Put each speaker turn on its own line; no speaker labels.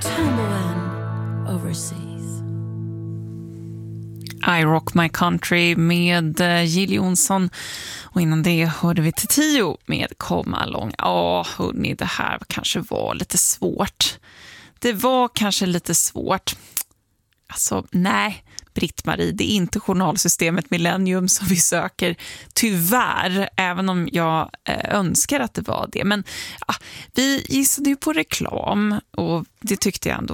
Timbaland overseas.
I Rock My Country med Jill Johnson, och innan det hörde vi till 10 med Come Along. Ja, hörni, det här kanske var lite svårt. Det var kanske lite svårt. Alltså, nej, Britt-Marie, det är inte journalsystemet Millennium som vi söker, tyvärr, även om jag önskar att det var det. Men vi gissade ju på reklam, och det tyckte jag ändå